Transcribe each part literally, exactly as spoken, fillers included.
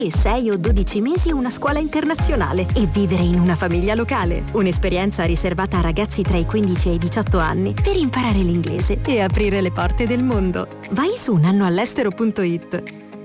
E sei o dodici mesi una scuola internazionale e vivere in una famiglia locale. Un'esperienza riservata a ragazzi tra i quindici e i diciotto anni per imparare l'inglese e aprire le porte del mondo. Vai su un anno all'estero punto it.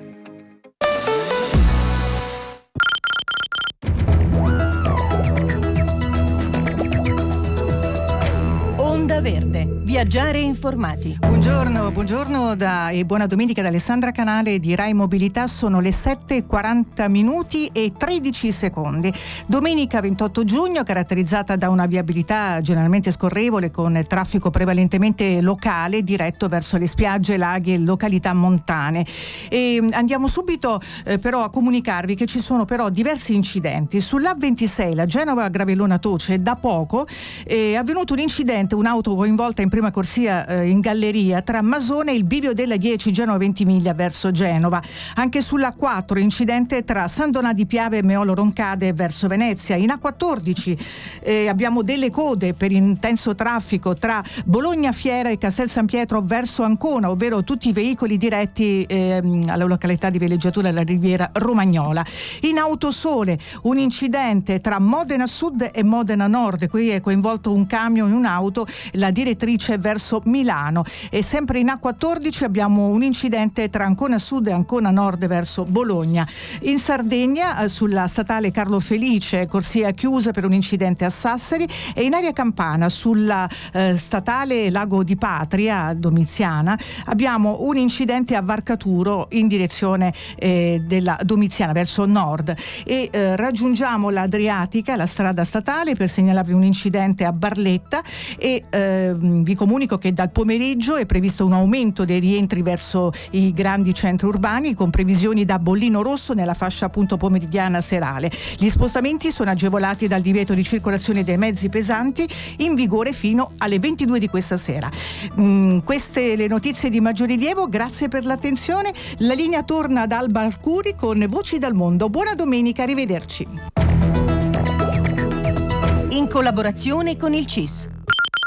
Onda Verde. Viaggiare informati. Buongiorno, buongiorno da, e buona domenica da Alessandra Canale di Rai Mobilità. Sono le sette e quaranta minuti e tredici secondi. Domenica ventotto giugno, caratterizzata da una viabilità generalmente scorrevole con traffico prevalentemente locale diretto verso le spiagge, laghi e località montane. E andiamo subito eh, però a comunicarvi che ci sono però diversi incidenti. Sull'A ventisei, la Genova-Gravellona-Toce, da poco è avvenuto un incidente, un'auto coinvolta in prima corsia eh, in galleria tra Masone e il bivio della dieci Genova Ventimiglia verso Genova. Anche sull'A quattro incidente tra San Donà di Piave e Meolo Roncade verso Venezia. In A quattordici eh, abbiamo delle code per intenso traffico tra Bologna Fiera e Castel San Pietro verso Ancona, ovvero tutti i veicoli diretti eh, alla località di villeggiatura della Riviera Romagnola. In Autosole un incidente tra Modena Sud e Modena Nord, qui è coinvolto un camion in un'auto, la direttrice verso Milano. E sempre in A quattordici abbiamo un incidente tra Ancona Sud e Ancona Nord verso Bologna. In Sardegna eh, sulla statale Carlo Felice, corsia chiusa per un incidente a Sassari, e in area campana sulla eh, statale Lago di Patria Domiziana abbiamo un incidente a Varcaturo in direzione eh, della Domiziana verso nord. E eh, raggiungiamo l'Adriatica, la strada statale, per segnalarvi un incidente a Barletta. E eh, vi comunico che dal pomeriggio è previsto un aumento dei rientri verso i grandi centri urbani, con previsioni da bollino rosso nella fascia appunto pomeridiana serale. Gli spostamenti sono agevolati dal divieto di circolazione dei mezzi pesanti, in vigore fino alle ventidue di questa sera. Mm, queste le notizie di maggior rilievo, grazie per l'attenzione. La linea torna ad Alba Arcuri con Voci dal Mondo. Buona domenica, arrivederci. In collaborazione con il C I S.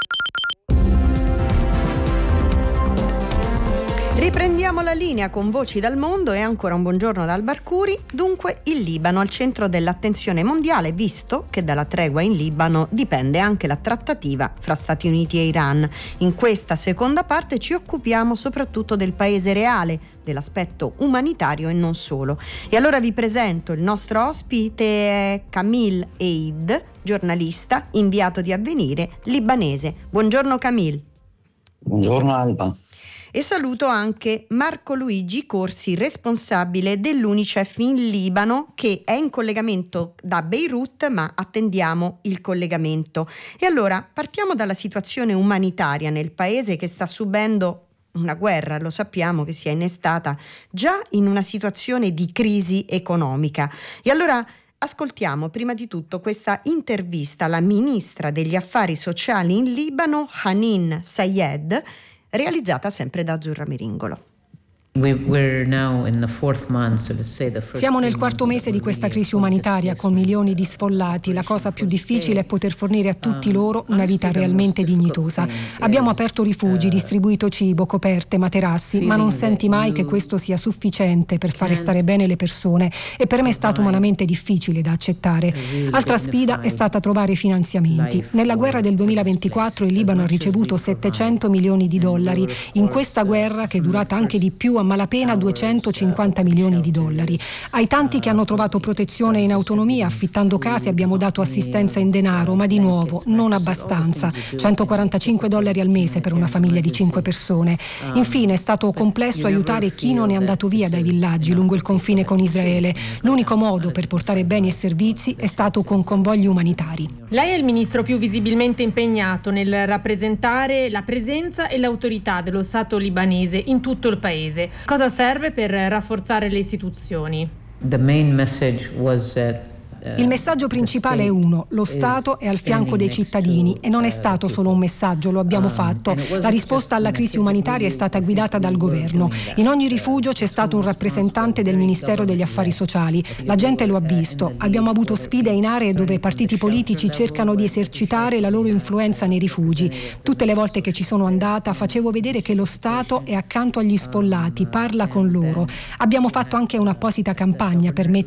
Riprendiamo la linea con Voci dal Mondo e ancora un buongiorno da Alba Arcuri. Dunque, il Libano al centro dell'attenzione mondiale, visto che dalla tregua in Libano dipende anche la trattativa fra Stati Uniti e Iran. In questa seconda parte ci occupiamo soprattutto del paese reale, dell'aspetto umanitario e non solo. E allora vi presento il nostro ospite, Camille Eid, giornalista, inviato di Avvenire, libanese. Buongiorno Camille. Buongiorno Alba. E saluto anche Marco Luigi Corsi, responsabile dell'Unicef in Libano, che è in collegamento da Beirut, ma attendiamo il collegamento. E allora partiamo dalla situazione umanitaria nel paese, che sta subendo una guerra, lo sappiamo, che si è innestata già in una situazione di crisi economica. E allora ascoltiamo prima di tutto questa intervista alla ministra degli affari sociali in Libano, Hanin Sayed, realizzata sempre da Azzurra Meringolo. Siamo nel quarto mese di questa crisi umanitaria con milioni di sfollati. La cosa più difficile è poter fornire a tutti loro una vita realmente dignitosa. Abbiamo aperto rifugi, distribuito cibo, coperte, materassi, ma non senti mai che questo sia sufficiente per fare stare bene le persone, e per me è stato umanamente difficile da accettare. Altra sfida è stata trovare finanziamenti. Nella guerra del duemilaventiquattro il Libano ha ricevuto settecento milioni di dollari. In questa guerra, che è durata anche di più, a malapena duecentocinquanta milioni di dollari. Ai tanti che hanno trovato protezione in autonomia affittando case abbiamo dato assistenza in denaro, ma di nuovo non abbastanza. centoquarantacinque dollari al mese per una famiglia di cinque persone. Infine è stato complesso aiutare chi non è andato via dai villaggi lungo il confine con Israele. L'unico modo per portare beni e servizi è stato con convogli umanitari. Lei è il ministro più visibilmente impegnato nel rappresentare la presenza e l'autorità dello Stato libanese in tutto il paese. Cosa serve per rafforzare le istituzioni? The main message was that Il messaggio principale è uno: lo Stato è al fianco dei cittadini, e non è stato solo un messaggio, lo abbiamo fatto. La risposta alla crisi umanitaria è stata guidata dal governo. In ogni rifugio c'è stato un rappresentante del Ministero degli Affari Sociali. La gente lo ha visto. Abbiamo avuto sfide in aree dove partiti politici cercano di esercitare la loro influenza nei rifugi. Tutte le volte che ci sono andata facevo vedere che lo Stato è accanto agli sfollati, parla con loro. Abbiamo fatto anche un'apposita campagna per mettere